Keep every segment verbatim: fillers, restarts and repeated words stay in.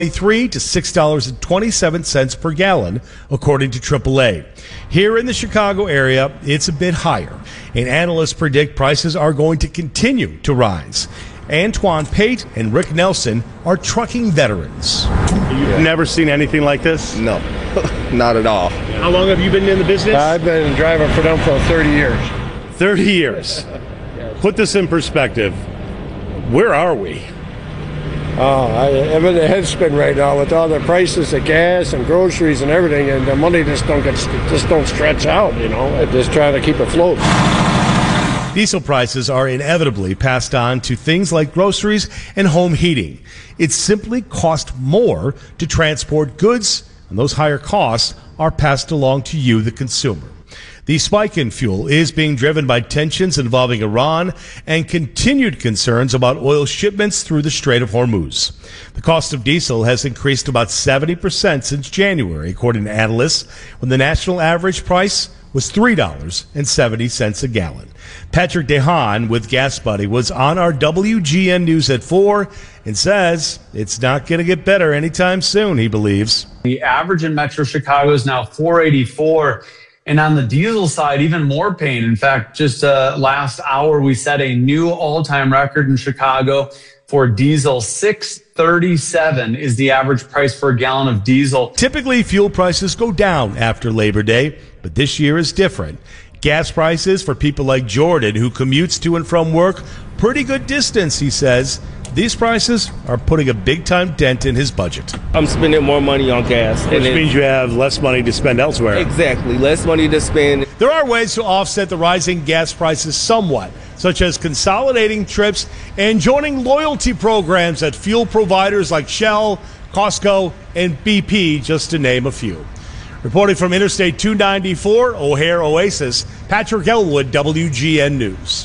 three to six dollars and twenty-seven cents per gallon, according to triple A. Here in the Chicago area, it's a bit higher, and analysts predict prices are going to continue to rise. Antoine Pate and Rick Nelson are trucking veterans. You've yeah. never seen anything like this? No, not at all. How long have you been in the business? I've been driving for them for thirty years. thirty years. Put this in perspective. Where are we? Oh, I, I'm in a head spin right now with all the prices of gas and groceries and everything, and the money just don't get just don't stretch out. You know, I just trying to keep afloat. Diesel prices are inevitably passed on to things like groceries and home heating. It simply costs more to transport goods, and those higher costs are passed along to you, the consumer. The spike in fuel is being driven by tensions involving Iran and continued concerns about oil shipments through the Strait of Hormuz. The cost of diesel has increased about seventy percent since January, according to analysts, when the national average price was three dollars and seventy cents a gallon. Patrick DeHaan with Gas Buddy was on our W G N News at four and says it's not going to get better anytime soon, he believes. The average in Metro Chicago is now four eighty-four. And on the diesel side, even more pain. In fact, just uh, last hour, we set a new all-time record in Chicago for diesel. six thirty-seven is the average price for a gallon of diesel. Typically, fuel prices go down after Labor Day, but this year is different. Gas prices for people like Jordan, who commutes to and from work, pretty good distance, he says. These prices are putting a big-time dent in his budget. I'm spending more money on gas. Which means you have less money to spend elsewhere. Exactly, less money to spend. There are ways to offset the rising gas prices somewhat, such as consolidating trips and joining loyalty programs at fuel providers like Shell, Costco, and B P, just to name a few. Reporting from Interstate two ninety-four, O'Hare Oasis, Patrick Elwood, W G N News.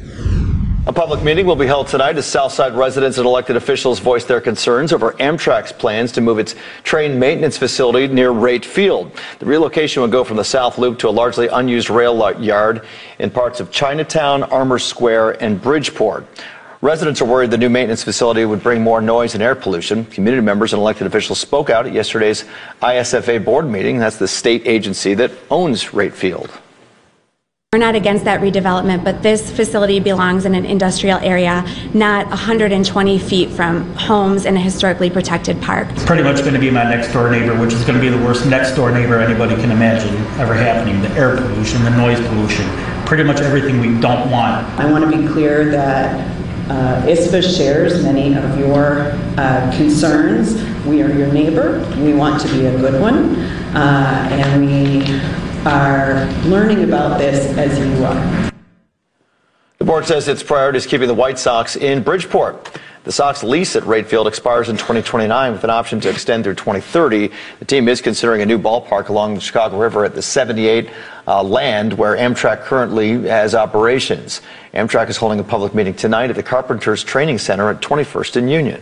A public meeting will be held tonight as Southside residents and elected officials voice their concerns over Amtrak's plans to move its train maintenance facility near Rate Field. The relocation would go from the South Loop to a largely unused rail yard in parts of Chinatown, Armour Square, and Bridgeport. Residents are worried the new maintenance facility would bring more noise and air pollution. Community members and elected officials spoke out at yesterday's I S F A board meeting. That's the state agency that owns Rate Field. We're not against that redevelopment, but this facility belongs in an industrial area, not one hundred twenty feet from homes in a historically protected park. It's pretty much going to be my next door neighbor, which is going to be the worst next door neighbor anybody can imagine ever happening. The air pollution, the noise pollution, pretty much everything we don't want. I want to be clear that uh, I S F A shares many of your uh, concerns. We are your neighbor. We want to be a good one, uh, and we are learning about this as you are. The board says its priority is keeping the White Sox in Bridgeport. The Sox lease at Rate Field expires in twenty twenty-nine with an option to extend through twenty thirty. The team is considering a new ballpark along the Chicago River at the seventy-eight uh, land where Amtrak currently has operations. Amtrak is holding a public meeting tonight at the Carpenters Training Center at twenty-first and Union.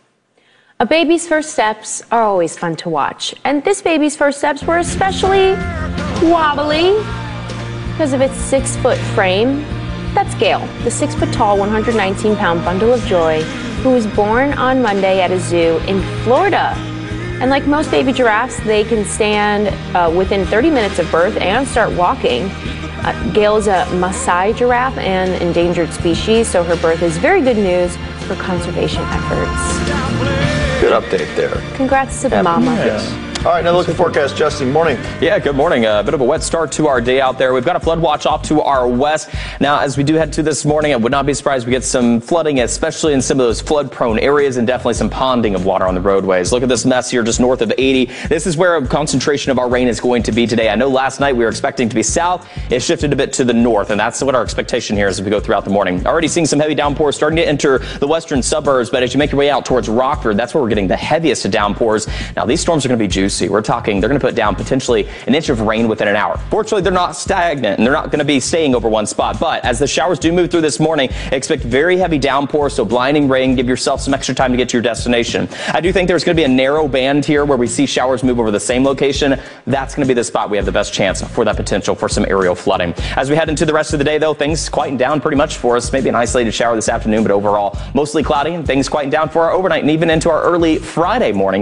A baby's first steps are always fun to watch, and this baby's first steps were especially wobbly because of its six-foot frame. That's Gail, the six-foot-tall, one hundred nineteen pound bundle of joy, who was born on Monday at a zoo in Florida. And like most baby giraffes, they can stand uh, within thirty minutes of birth and start walking. Uh, Gail is a Maasai giraffe, an endangered species, so her birth is very good news for conservation efforts. Good update there. Congrats to the yeah. mama. Yes. All right, now look at the forecast. Justin, morning. Yeah, good morning. A bit of a wet start to our day out there. We've got a flood watch off to our west. Now, as we do head to this morning, I would not be surprised we get some flooding, especially in some of those flood-prone areas, and definitely some ponding of water on the roadways. Look at this mess here just north of eighty. This is where a concentration of our rain is going to be today. I know last night we were expecting to be south. It shifted a bit to the north, and that's what our expectation here is as we go throughout the morning. Already seeing some heavy downpours starting to enter the western suburbs, but as you make your way out towards Rockford, that's where we're getting the heaviest of downpours. Now, these storms are going to be juicy. We're talking they're going to put down potentially an inch of rain within an hour. Fortunately, they're not stagnant and they're not going to be staying over one spot. But as the showers do move through this morning, expect very heavy downpours, so blinding rain. Give yourself some extra time to get to your destination. I do think there's going to be a narrow band here where we see showers move over the same location. That's going to be the spot we have the best chance for that potential for some aerial flooding. As we head into the rest of the day, though, things quieten down pretty much for us. Maybe an isolated shower this afternoon, but overall mostly cloudy and things quieten down for our overnight and even into our early early Friday morning.